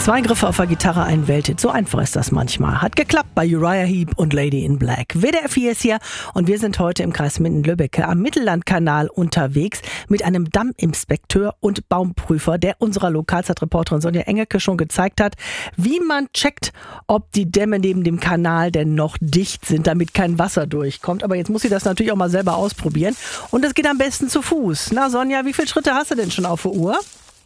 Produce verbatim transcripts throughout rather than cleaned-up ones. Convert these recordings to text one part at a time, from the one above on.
Zwei Griffe auf der Gitarre, ein Welthit. So einfach ist das manchmal. Hat geklappt bei Uriah Heep und Lady in Black. W D R vier ist hier und wir sind heute im Kreis Minden-Lübbecke am Mittellandkanal unterwegs mit einem Damminspekteur und Baumprüfer, der unserer Lokalzeitreporterin Sonja Engelke schon gezeigt hat, wie man checkt, ob die Dämme neben dem Kanal denn noch dicht sind, damit kein Wasser durchkommt. Aber jetzt muss sie das natürlich auch mal selber ausprobieren. Und das geht am besten zu Fuß. Na Sonja, wie viele Schritte hast du denn schon auf der Uhr?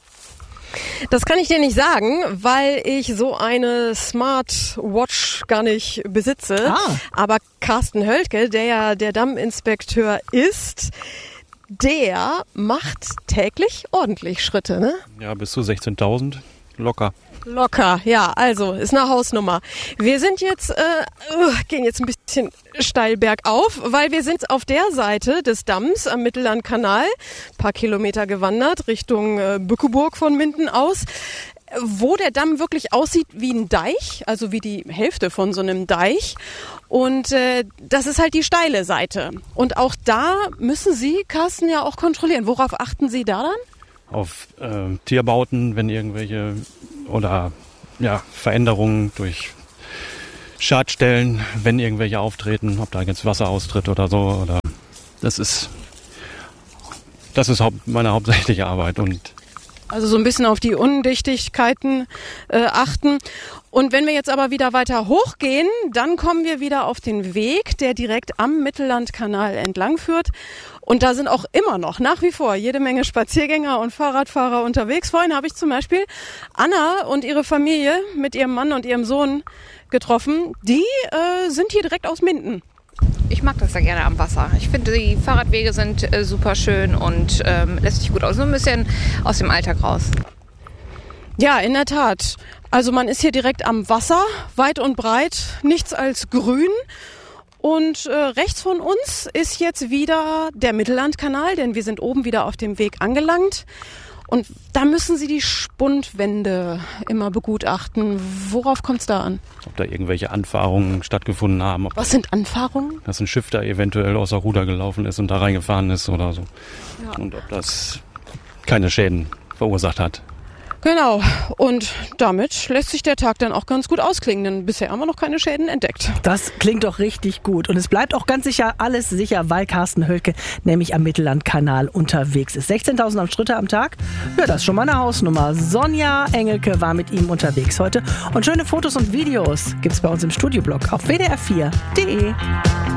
Das kann ich dir nicht sagen, weil ich so eine Smartwatch gar nicht besitze. Ah. Aber Carsten Höltke, der ja der Damminspekteur ist, der macht täglich ordentlich Schritte, ne? Ja, bis zu sechzehntausend locker. Locker, ja, also ist eine Hausnummer. Wir sind jetzt, äh, gehen jetzt ein bisschen steil bergauf, weil wir sind auf der Seite des Damms am Mittellandkanal, ein paar Kilometer gewandert, Richtung äh, Bückeburg von Minden aus, wo der Damm wirklich aussieht wie ein Deich, also wie die Hälfte von so einem Deich. Und äh, das ist halt die steile Seite. Und auch da müssen Sie, Carsten, ja auch kontrollieren. Worauf achten Sie da dann? Auf äh, Tierbauten, wenn irgendwelche oder ja, Veränderungen durch Schadstellen, wenn irgendwelche auftreten, ob da jetzt Wasser austritt oder so. Oder das ist das ist haupt, meine hauptsächliche Arbeit. Und also so ein bisschen auf die Undichtigkeiten äh, achten. Und wenn wir jetzt aber wieder weiter hochgehen, dann kommen wir wieder auf den Weg, der direkt am Mittellandkanal entlang führt. Und da sind auch immer noch, nach wie vor, jede Menge Spaziergänger und Fahrradfahrer unterwegs. Vorhin habe ich zum Beispiel Anna und ihre Familie mit ihrem Mann und ihrem Sohn getroffen. Die äh, sind hier direkt aus Minden. Ich mag das ja gerne am Wasser. Ich finde, die Fahrradwege sind äh, super schön und ähm, lässt sich gut aus. So ein bisschen aus dem Alltag raus. Ja, in der Tat. Also man ist hier direkt am Wasser, weit und breit, nichts als grün. Und äh, rechts von uns ist jetzt wieder der Mittellandkanal, denn wir sind oben wieder auf dem Weg angelangt. Und da müssen Sie die Spundwände immer begutachten. Worauf kommt es da an? ob da irgendwelche Anfahrungen stattgefunden haben. Ob Was sind Anfahrungen? Dass ein Schiff da eventuell außer Ruder gelaufen ist und da reingefahren ist oder so. Ja. Und ob das keine Schäden verursacht hat. Genau. Und damit lässt sich der Tag dann auch ganz gut ausklingen, denn bisher haben wir noch keine Schäden entdeckt. Das klingt doch richtig gut. Und es bleibt auch ganz sicher alles sicher, weil Carsten Höltke nämlich am Mittellandkanal unterwegs ist. sechzehntausend Schritte am Tag? Ja, das ist schon mal eine Hausnummer. Sonja Engelke war mit ihm unterwegs heute. Und schöne Fotos und Videos gibt's bei uns im Studioblog auf w d r vier punkt d e.